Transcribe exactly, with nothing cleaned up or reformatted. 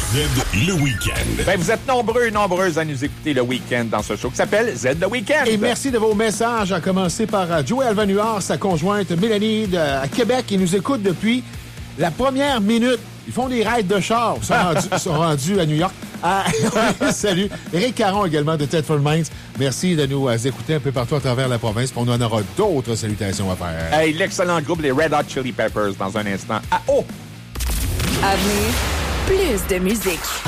Z le Week-end. Ben, vous êtes nombreux et nombreuses à nous écouter le week-end dans ce show qui s'appelle Z le Week-end. Et merci de vos messages, à commencer par Joey Alvanuard, sa conjointe Mélanie de, à Québec, qui nous écoute depuis la première minute. Ils font des raids de char. Ils sont rendus, ils sont rendus à New York. Ah, salut. Éric Caron également de Thetford Mines. Merci de nous écouter un peu partout à travers la province. On en aura d'autres salutations à faire. Hey, l'excellent groupe, les Red Hot Chili Peppers, dans un instant. Ah, oh! À venir, plus de musique.